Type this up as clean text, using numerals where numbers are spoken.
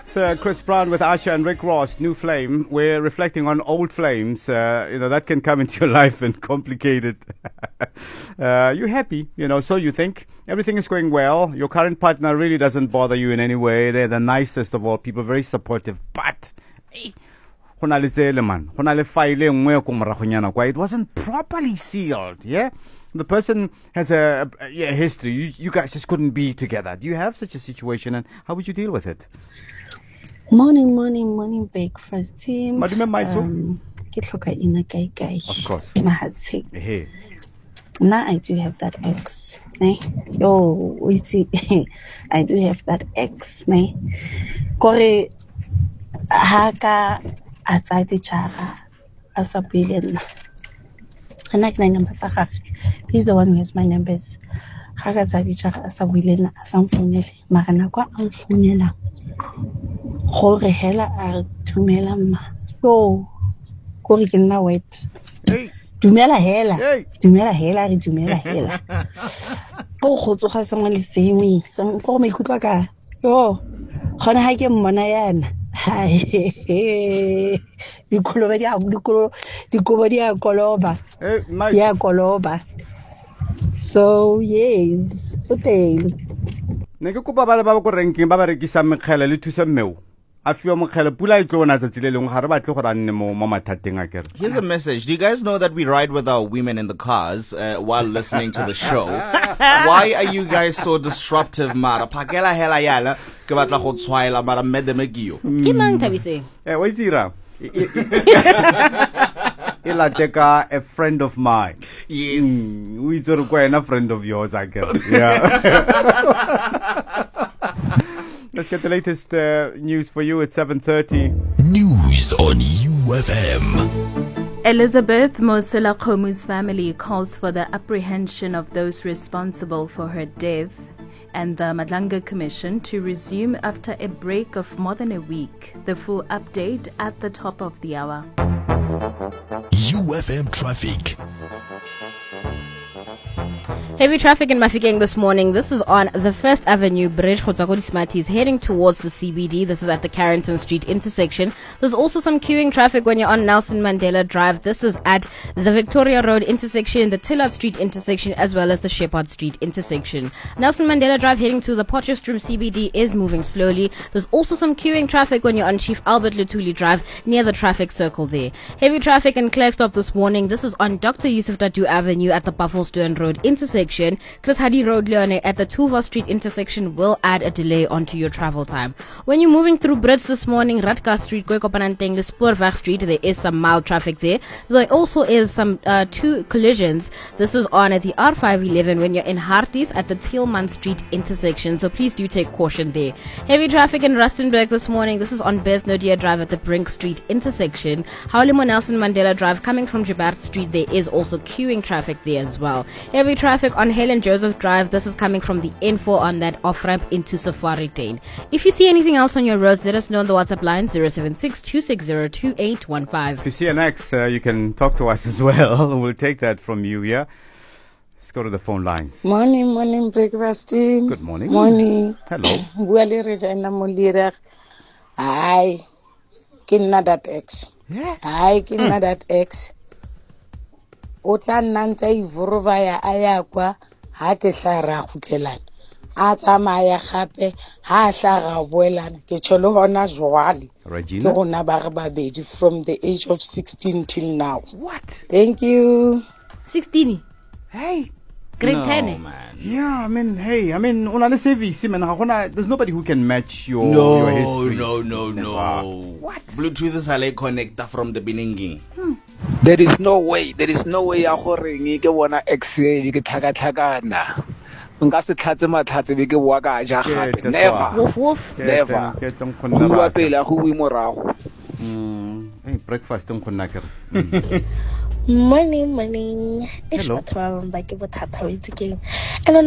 Sir Chris Brown with Asha and Rick Ross, New Flame. We're reflecting on old flames. That can come into your life and complicate it. You're happy, so you think. Everything is going well. Your current partner really doesn't bother you in any way. They're the nicest of all people, very supportive. But it wasn't properly sealed, yeah? The person has a history. You guys just couldn't be together. Do you have such a situation, and how would you deal with it? Morning, breakfast team. Of course. Hey. Now I do have that ex. I do have that ex. Kore haka atsadi chara asapilena. Anak na number sa gagwe. He's the one who has my numbers. Haka atsadi chara asapilena asamfunele. Mara nakwa amfunela. Gore hela a dumela ma. Kore ke nna wet. Hey. Dumela hela. Go tsoga sengwe le sengwe. Go maikutlo ka. Gona ha ke mmona yana. Dikoloba di a koloba. Ya koloba. So yes, okay. Ne ke kopa ba go ranking ba rekisa mekgele le thusa mmeo. Here's a message. Do you guys know that we ride with our women in the cars while listening to the show? Why are you guys so disruptive, Mara? Pakela hela yala. Ke batla go tshwaela mara medemegio. Ke mang Thabise? Wa itira. Ilateka, a friend of mine. Yes. We sort of a friend of yours, I guess. Yeah. Let's get the latest news for you at 7:30. News on UFM. Elizabeth Mosela Khomu's family calls for the apprehension of those responsible for her death and the Madlanga Commission to resume after a break of more than a week. The full update at the top of the hour. UFM traffic. Heavy traffic in Mafikeng this morning. This is on the First Avenue Bridge. Khotsakodi Smarties heading towards the CBD. This is at the Carrington Street intersection. There's also some queuing traffic when you're on Nelson Mandela Drive. This is at the Victoria Road intersection, the Tillard Street intersection, as well as the Shepherd Street intersection. Nelson Mandela Drive heading to the Potchefstroom CBD is moving slowly. There's also some queuing traffic when you're on Chief Albert Lutuli Drive near the traffic circle there. Heavy traffic in Klerksdorp this morning. This is on Dr. Yusuf Dadu Avenue at the Buffelsturn Road intersection. Chris Hadi Road Leone at the Tuva Street intersection will add a delay onto your travel time. When you're moving through Brits this morning, Radka Street, Koikopananteng, the Spoorweg Street, there is some mild traffic there. There also is some two collisions. This is on at the R511 when you're in Harties at the Thielman Street intersection. So please do take caution there. Heavy traffic in Rustenburg this morning. This is on Besnodia Drive at the Brink Street intersection. Haulimo Nelson Mandela Drive coming from Jabart Street. There is also queuing traffic there as well. Heavy traffic on Helen Joseph Drive. This is coming from the info on that off-ramp into Safari Lane. If you see anything else on your roads, let us know on the WhatsApp line 076-260-2815. If you see an ex, you can talk to us as well. We'll take that from you, yeah? Let's go to the phone lines. Morning, breakfast team. Good morning. Morning. Hello. Buale Regina Molira. Hi. Kinna that ex. Hi, kinna that ex. Otla nantsa ivurova ya aya kwa ha ke tla ra khutlelana a tsamaya gape ha tla ga boelana ke tsholo hona jwale Regina ke gona ba re babedi from the age of 16 till now. What? Thank you. 16. Hey. Grade No, 10. man. Yeah, una le service, man. There's nobody who can match your history. No. What? Bluetooth is a connector from the beginning. There is no way ya gore nge ke bona excel ke tlhakatlhakana nka se tlhatse matlhatse be ke bua ka ja gape never Woof. never bua pele go bui morago. Hey, breakfast nkonna kere. Morning. Hello. It's what I'm